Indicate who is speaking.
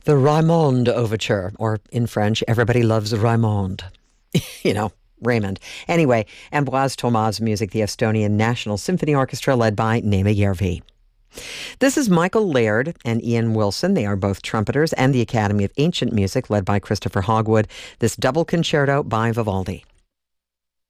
Speaker 1: The Raymond Overture, or in French, Everybody Loves Raymond. You know, Raymond. Anyway, Ambroise Thomas' music, the Estonian National Symphony Orchestra, led by Neeme Järvi. This is Michael Laird and Ian Wilson. They are both trumpeters, and the Academy of Ancient Music, led by Christopher Hogwood. This double concerto by Vivaldi.